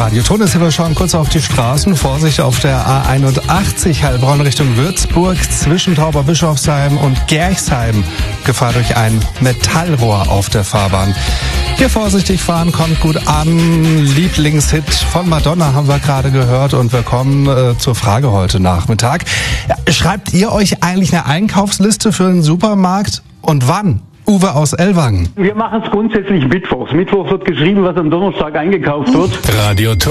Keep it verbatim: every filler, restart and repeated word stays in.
Radio Ton sind wir schon kurz auf die Straßen. Vorsicht auf der A einundachtzig Heilbronn Richtung Würzburg zwischen Tauberbischofsheim und Gerchsheim. Gefahr durch ein Metallrohr auf der Fahrbahn. Hier vorsichtig fahren, kommt gut an. Lieblingshit von Madonna haben wir gerade gehört und wir kommen äh, zur Frage heute Nachmittag. Ja, schreibt ihr euch eigentlich eine Einkaufsliste für den Supermarkt und wann? Uwe aus Ellwangen. Wir machen es grundsätzlich mittwochs. Mittwochs wird geschrieben, was am Donnerstag eingekauft wird. Radio Ton.